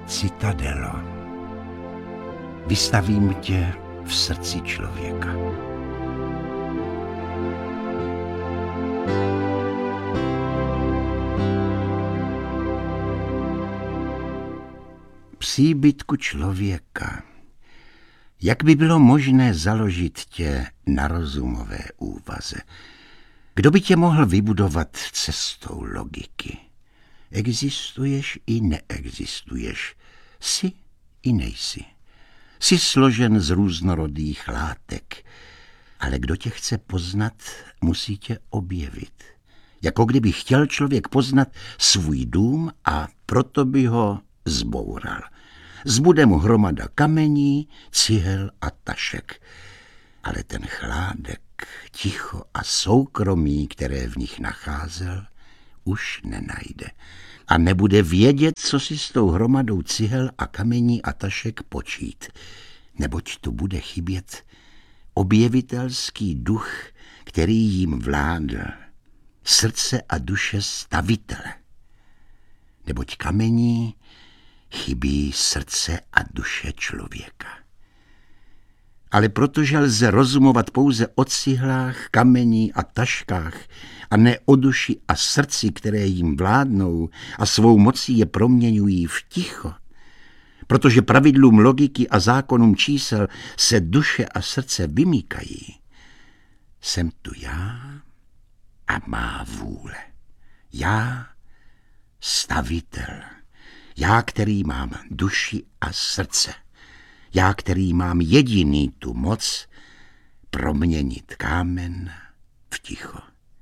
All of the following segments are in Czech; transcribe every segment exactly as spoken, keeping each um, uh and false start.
Citadelo, vystavím tě v srdci člověka. Příbytku člověka, jak by bylo možné založit tě na rozumové úvaze? Kdo by tě mohl vybudovat cestou logiky? Existuješ i neexistuješ, jsi i nejsi. Jsi složen z různorodých látek, ale kdo tě chce poznat, musí tě objevit. Jako kdyby chtěl člověk poznat svůj dům a proto by ho zboural. Zbude mu hromada kamení, cihel a tašek. Ale ten chládek, ticho a soukromí, které v nich nacházel, už nenajde. A nebude vědět, co si s tou hromadou cihel a kamení a tašek počít. Neboť tu bude chybět objevitelský duch, který jim vládl. Srdce a duše stavitele. Neboť kamení chybí srdce a duše člověka. Ale protože lze rozumovat pouze o cihlách, kamení a taškách a ne o duši a srdci, které jim vládnou a svou mocí je proměňují v ticho, protože pravidlům logiky a zákonům čísel se duše a srdce vymýkají, jsem tu já a má vůle. Já, stavitel. Já, který mám duši a srdce. Já, který mám jediný tu moc proměnit kámen v ticho.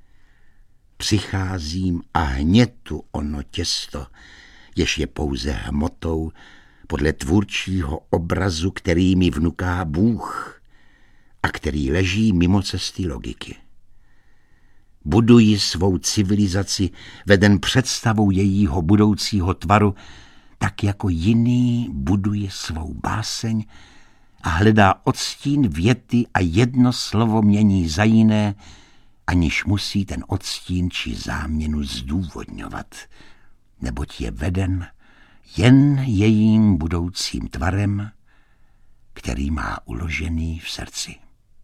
Přicházím a hnětu ono těsto, jež je pouze hmotou podle tvůrčího obrazu, který mi vnuká Bůh a který leží mimo cesty logiky. Buduji svou civilizaci veden představou jejího budoucího tvaru, tak jako jiný buduje svou báseň a hledá odstín věty a jedno slovo mění za jiné, aniž musí ten odstín či záměnu zdůvodňovat, neboť je veden jen jejím budoucím tvarem, který má uložený v srdci.